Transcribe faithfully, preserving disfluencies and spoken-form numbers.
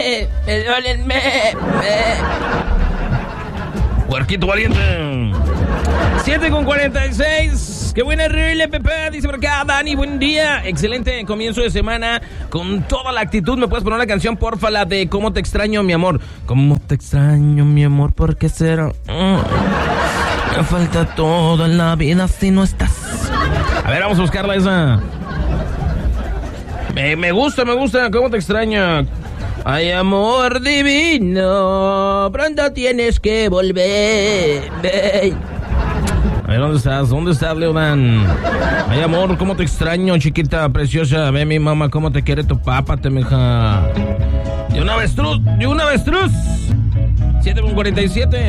me duelen, me, me. Puerquito valiente. siete con cuarenta y seis. Qué buena rila, Pepe. Dice por acá, Dani, buen día. Excelente comienzo de semana. Con toda la actitud. ¿Me puedes poner la canción, porfa? La de Cómo te extraño, mi amor. Cómo te extraño, mi amor. ¿Por qué será? Mm. Me falta todo en la vida si no estás. A ver, vamos a buscarla esa. Me, me gusta, me gusta. ¿Cómo te extraño? Ay, amor divino, pronto tienes que volver. A ver, ¿dónde estás? ¿Dónde estás, Leodan? Ay, amor, ¿cómo te extraño, chiquita preciosa? Ve, mi mamá, cómo te quiere tu papá, te mija. De un avestruz, de un avestruz. siete con cuarenta y siete.